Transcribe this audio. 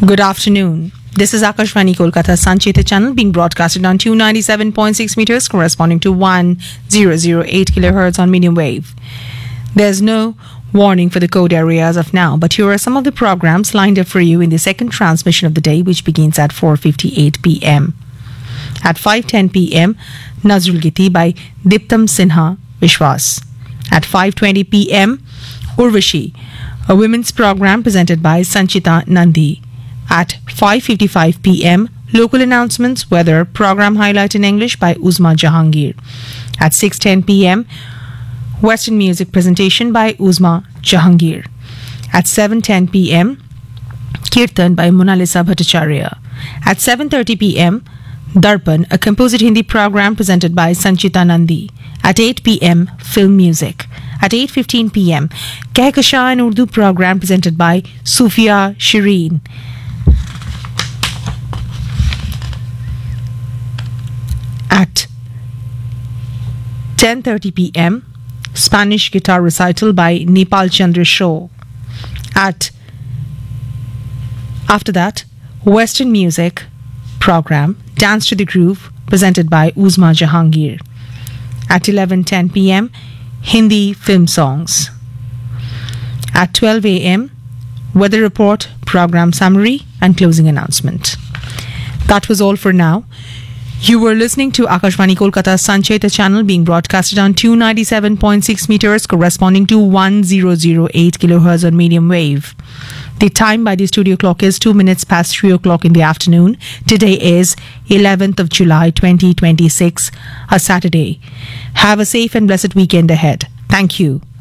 Good afternoon. This is Akashvani Kolkata Sancheta channel being broadcasted on 297.6 meters corresponding to 1008 kilohertz on medium wave. There's no warning for the code area as of now, but here are some of the programs lined up for you in the second transmission of the day, which begins at 4:58 p.m. At 5:10 p.m., Nazrul Giti by Diptam Sinha Vishwas. At 5:20 p.m., Urvashi, a women's program presented by Sanchita Nandi. At 5:55 p.m., local announcements, weather, program highlight in English by Uzma Jahangir. At 6:10 p.m., Western music presentation by Uzma Jahangir. At 7:10 p.m., Kirtan by Monalisa Bhattacharya. At 7:30 p.m., Darpan, a composite Hindi program presented by Sanchita Nandi. At 8 p.m., film music. At 8:15 p.m., Kehkasha, an Urdu program presented by Sufia Shireen. At 10:30 p.m., Spanish guitar recital by Nepal Chandra Shaw. After that, Western music program Dance to the Groove presented by Uzma Jahangir. At 11:10 p.m., Hindi film songs. At 12 a.m., weather report, program summary and closing announcement. That was all for now. You were listening to Akashvani Kolkata Sancheta channel being broadcasted on 297.6 meters corresponding to 1008 kilohertz on medium wave. The time by the studio clock is 2 minutes past 3 o'clock in the afternoon. Today is 11th of July 2026, a Saturday. Have a safe and blessed weekend ahead. Thank you.